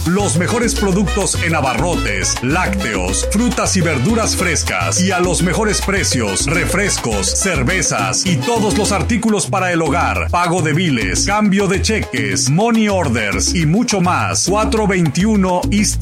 Los mejores productos en abarrotes, lácteos, frutas y verduras frescas y a los mejores precios, refrescos, cervezas y todos los artículos para el hogar, pago de biles, cambio de cheques, money orders y mucho más. 421 East